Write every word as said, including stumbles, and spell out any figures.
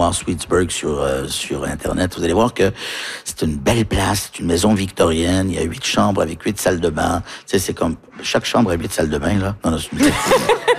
voir Sweetsburg sur euh, sur Internet. Vous allez voir que c'est une belle place, c'est une maison victorienne. Il y a huit chambres avec huit salles de bain. Tu sais, c'est comme chaque chambre a huit salles de bain là. Non, non, c'est une